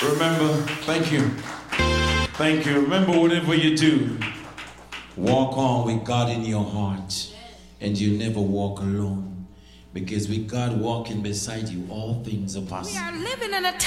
Remember, thank you. Thank you. Remember, whatever you do, walk on with God in your heart. And you never walk alone. Because with God walking beside you, all things are possible. We are living in a